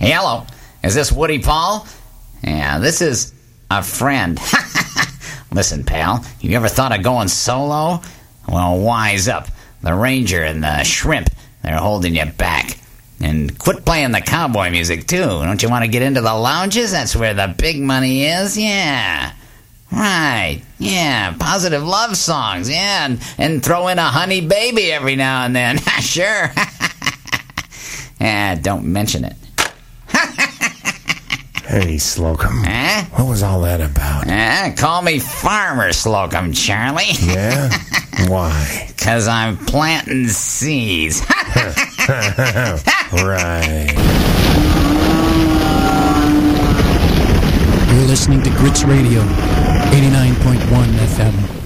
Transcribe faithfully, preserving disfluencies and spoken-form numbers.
Hey, hello. Is this Woody Paul? Yeah, this is a friend. Listen, pal, you ever thought of going solo? Well, wise up. The Ranger and the Shrimp, they're holding you back. And quit playing the cowboy music, too. Don't you want to get into the lounges? That's where the big money is. Yeah. Right. Yeah. Positive love songs. Yeah. And, and throw in a honey baby every now and then. Sure. Yeah, don't mention it. Hey, Slocum. Huh? What was all that about? Uh, call me Farmer Slocum, Charlie. Yeah? Why? Because I'm planting seeds. Right. You're listening to Grits Radio, eighty-nine point one F M.